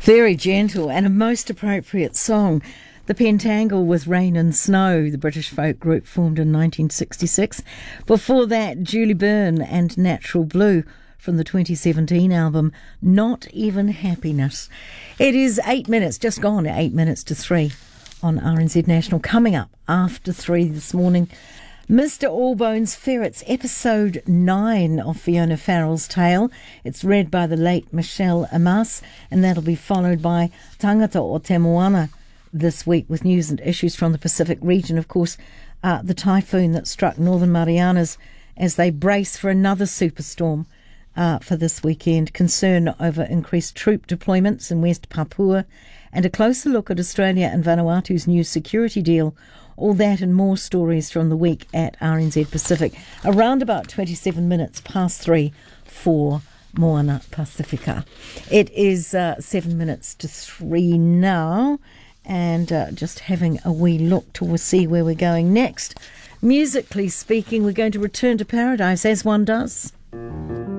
Very gentle and a most appropriate song. The Pentangle with Rain and Snow, the British folk group formed in 1966. Before that, Julie Byrne and Natural Blue from the 2017 album Not Even Happiness. It is 8 minutes, just gone 8 minutes to 3 on RNZ National. Coming up after 3 this morning, Mr. Allbones Ferrets, episode 9 of Fiona Farrell's tale. It's read by the late Michelle Amas, and that'll be followed by Tangata o Te Moana this week with news and issues from the Pacific region. Of course, the typhoon that struck Northern Marianas as they brace for another superstorm for this weekend. Concern over increased troop deployments in West Papua, and a closer look at Australia and Vanuatu's new security deal. All that and more stories from the week at RNZ Pacific. Around about 27 minutes past 3 for Moana Pacifica. It is 7 minutes to 3 now, and just having a wee look to see where we're going next. Musically speaking, we're going to return to paradise, as one does.